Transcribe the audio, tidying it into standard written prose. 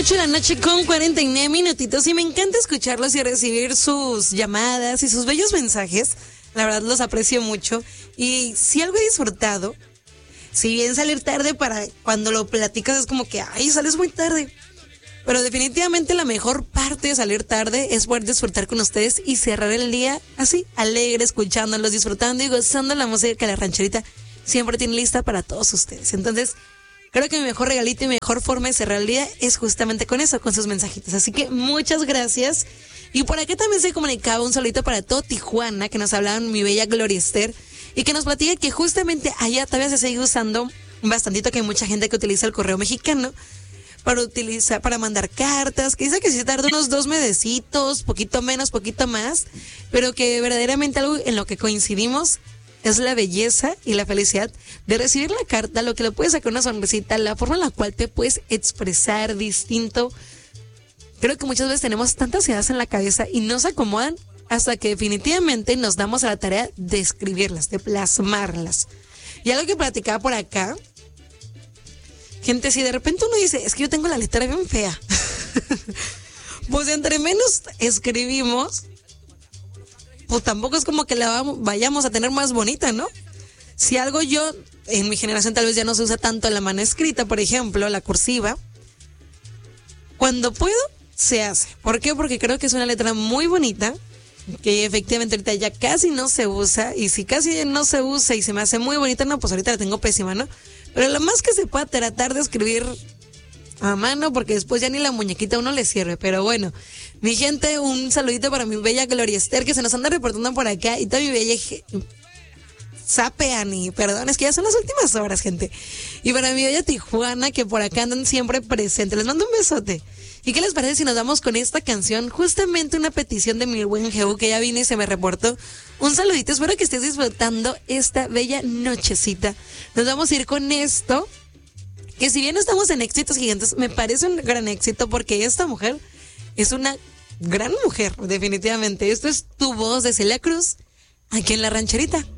8 de la noche con 49 minutitos y me encanta escucharlos y recibir sus llamadas y sus bellos mensajes. La verdad los aprecio mucho y si algo he disfrutado, si bien salir tarde para cuando lo platicas es como que, ay, sales muy tarde. Pero definitivamente la mejor parte de salir tarde es poder disfrutar con ustedes y cerrar el día así, alegre, escuchándolos, disfrutando y gozando la música que la rancherita siempre tiene lista para todos ustedes. Entonces, creo que mi mejor regalito y mi mejor forma de cerrar el día es justamente con eso, con sus mensajitos. Así que muchas gracias. Y por acá también se comunicaba un saludito para todo Tijuana, que nos hablaban mi bella Gloria Esther, y que nos platica que justamente allá todavía se sigue usando bastantito, que hay mucha gente que utiliza el correo mexicano para mandar cartas, que dice que sí tarda unos 2 mesecitos, poquito menos, poquito más, pero que verdaderamente algo en lo que coincidimos es la belleza y la felicidad de recibir la carta, lo que le puedes sacar una sonrisita, la forma en la cual te puedes expresar distinto. Creo que muchas veces tenemos tantas ideas en la cabeza y no se acomodan hasta que definitivamente nos damos a la tarea de escribirlas, de plasmarlas. Y algo que platicaba por acá, gente, si de repente uno dice, es que yo tengo la letra bien fea, pues entre menos escribimos, pues tampoco es como que la vayamos a tener más bonita, ¿no? Si algo en mi generación tal vez ya no se usa tanto la mano escrita, por ejemplo, la cursiva, cuando puedo, se hace. ¿Por qué? Porque creo que es una letra muy bonita, que efectivamente ahorita ya casi no se usa, y si casi no se usa y se me hace muy bonita, no, pues ahorita la tengo pésima, ¿no? Pero lo más que se pueda tratar de escribir a mano, porque después ya ni la muñequita a uno le sirve. Pero bueno, mi gente, un saludito para mi bella Gloria Esther, que se nos anda reportando por acá, y toda mi bella Sapeani, perdón, es que ya son las últimas horas, gente. Y para mi bella Tijuana, que por acá andan siempre presentes, les mando un besote. ¿Y qué les parece si nos damos con esta canción? Justamente una petición de mi buen Geu, que ya vine y se me reportó. Un saludito, espero que estés disfrutando esta bella nochecita. Nos vamos a ir con esto, que si bien no estamos en éxitos gigantes, me parece un gran éxito porque esta mujer es una gran mujer, definitivamente. Esto es Tu Voz de Celia Cruz, aquí en La Rancherita.